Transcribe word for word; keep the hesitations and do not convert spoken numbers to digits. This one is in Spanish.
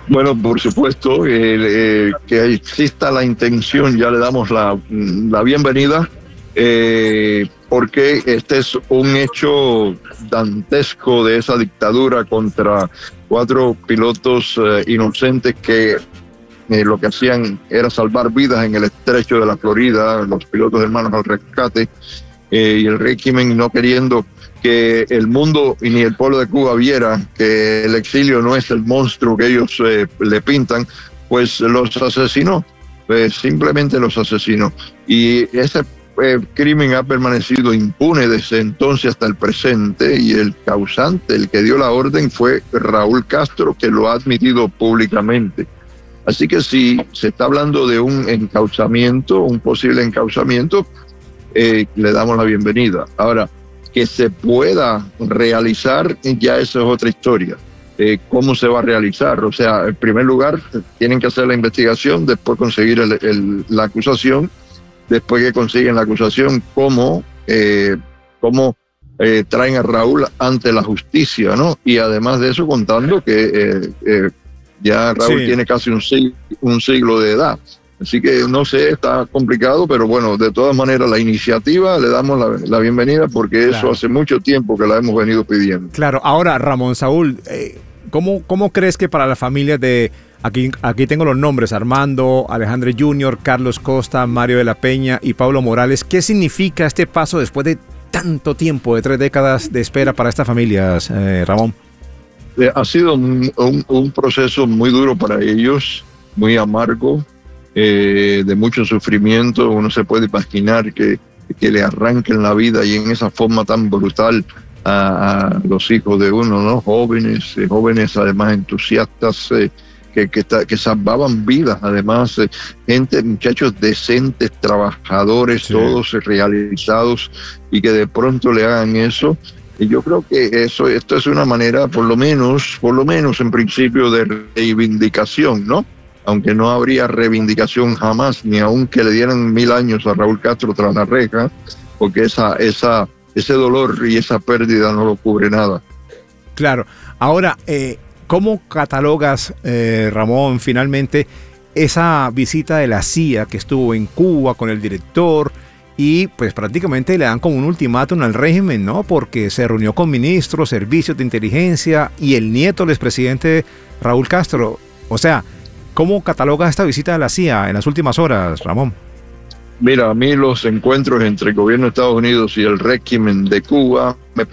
Bueno, por supuesto, eh, eh, que exista la intención, ya le damos la, la bienvenida, eh, porque este es un hecho dantesco de esa dictadura contra cuatro pilotos eh, inocentes que eh, lo que hacían era salvar vidas en el estrecho de la Florida, los pilotos hermanos al rescate, eh, y el régimen no queriendo que el mundo y ni el pueblo de Cuba viera que el exilio no es el monstruo que ellos eh, le pintan, pues los asesinó, pues simplemente los asesinó. Y ese eh, crimen ha permanecido impune desde entonces hasta el presente, y el causante, el que dio la orden, fue Raúl Castro, que lo ha admitido públicamente. Así que si se está hablando de un encauzamiento, un posible encauzamiento, eh, le damos la bienvenida. Ahora, que se pueda realizar, ya esa es otra historia. Eh, ¿Cómo se va a realizar? O sea, en primer lugar, tienen que hacer la investigación, después conseguir el, el, la acusación, después que consiguen la acusación, cómo, eh, cómo eh, traen a Raúl ante la justicia, ¿no? Y además de eso, contando que eh, eh, ya Raúl sí. tiene casi un siglo, un siglo de edad. Así que no sé, está complicado, pero bueno, de todas maneras la iniciativa le damos la, la bienvenida, porque claro. eso hace mucho tiempo que la hemos venido pidiendo. Claro, ahora Ramón Saúl, eh, ¿cómo, ¿cómo crees que para las familias de, aquí, aquí tengo los nombres, Armando, Alejandro junior, Carlos Costa, Mario de la Peña y Pablo Morales, qué significa este paso después de tanto tiempo, de tres décadas de espera para estas familias, eh, Ramón? Eh, ha sido un, un, un proceso muy duro para ellos, muy amargo, Eh, de mucho sufrimiento. Uno se puede imaginar que, que le arranquen la vida y en esa forma tan brutal a, a los hijos de uno, ¿no? Jóvenes, eh, jóvenes además entusiastas, eh, que, que, que salvaban vidas, además, eh, gente, muchachos decentes, trabajadores, sí. todos realizados, y que de pronto le hagan eso. Y yo creo que eso, esto es una manera, por lo menos, por lo menos en principio, de reivindicación, ¿no? Aunque no habría reivindicación jamás, ni aun que le dieran mil años a Raúl Castro tras la reja, porque esa, esa, ese dolor y esa pérdida no lo cubre nada. Claro. Ahora, eh, ¿cómo catalogas, eh, Ramón, finalmente esa visita de la C I A que estuvo en Cuba con el director y pues prácticamente le dan como un ultimátum al régimen, ¿no? Porque se reunió con ministros, servicios de inteligencia y el nieto del expresidente Raúl Castro? O sea, ¿cómo catalogas esta visita de la C I A en las últimas horas, Ramón? Mira, a mí los encuentros entre el gobierno de Estados Unidos y el régimen de Cuba me